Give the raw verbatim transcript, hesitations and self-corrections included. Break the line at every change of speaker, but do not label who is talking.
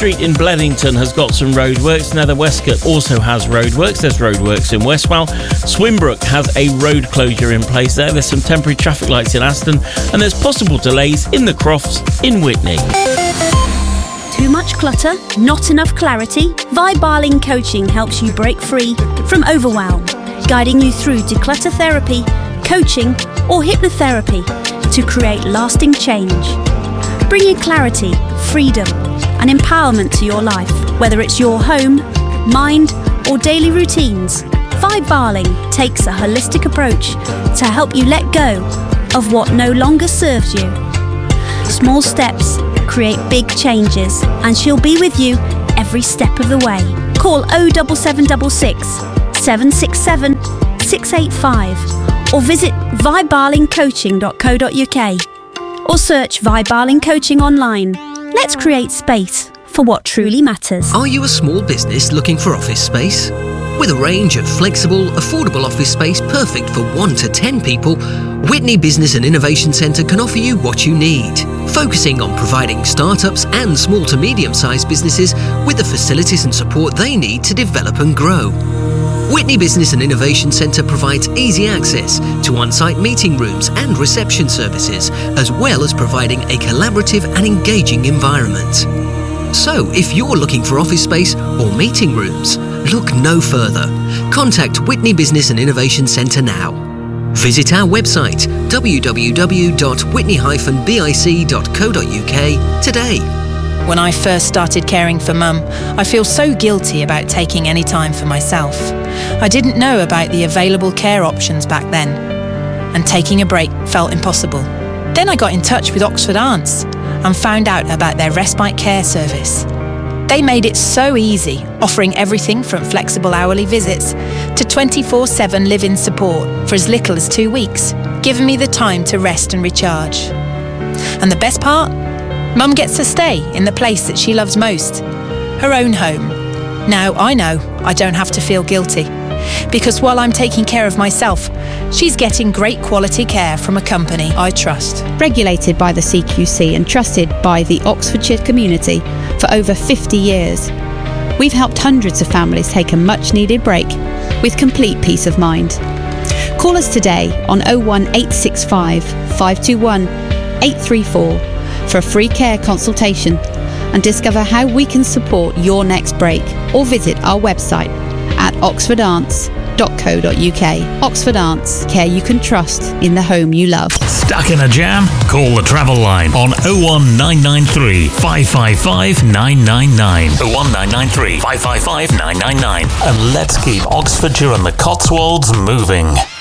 Street in Bledington has got some roadworks. Nether Westcott also has roadworks. There's roadworks in Westwell. Swimbrook has a road closure in place there. There's some temporary traffic lights in Aston, and there's possible delays in the Crofts in Witney.
Too much clutter? Not enough clarity? Vibe Barling Coaching helps you break free from overwhelm, guiding you through declutter therapy, coaching or hypnotherapy to create lasting change. Bringing clarity, freedom and empowerment to your life, whether it's your home, mind or daily routines. Vibe Barling takes a holistic approach to help you let go of what no longer serves you. Small steps create big changes, and she'll be with you every step of the way. Call oh seven seven six six, seven six seven, six eight five or visit vibe barling coaching dot co dot uk or search Vibe Barling Coaching online. Let's create space for what truly matters.
Are you a small business looking for office space? With a range of flexible, affordable office space perfect for one to ten people, Witney Business and Innovation Centre can offer you what you need, focusing on providing startups and small to medium-sized businesses with the facilities and support they need to develop and grow. Witney Business and Innovation Centre provides easy access to on-site meeting rooms and reception services, as well as providing a collaborative and engaging environment. So, if you're looking for office space or meeting rooms, look no further. Contact Witney Business and Innovation Centre now. Visit our website w w w dot whitney dash bic dot co dot uk today.
When I first started caring for Mum, I feel so guilty about taking any time for myself. I didn't know about the available care options back then, and taking a break felt impossible. Then I got in touch with Oxford Aunts and found out about their respite care service. They made it so easy, offering everything from flexible hourly visits to twenty-four seven live-in support for as little as two weeks, giving me the time to rest and recharge. And the best part? Mum gets to stay in the place that she loves most, her own home. Now I know I don't have to feel guilty, because while I'm taking care of myself, she's getting great quality care from a company I trust.
Regulated by the C Q C and trusted by the Oxfordshire community for over fifty years. We've helped hundreds of families take a much needed break with complete peace of mind. Call us today on oh one eight six five, five two one, eight three four for a free care consultation and discover how we can support your next break, or visit our website at oxford aunts dot co dot uk. Oxford Aunts, care you can trust in the home you love.
Stuck in a jam? Call the travel line on oh one nine nine three, five five five, nine nine nine. oh one nine nine three, five five five, nine nine nine. And let's keep Oxfordshire and the Cotswolds moving.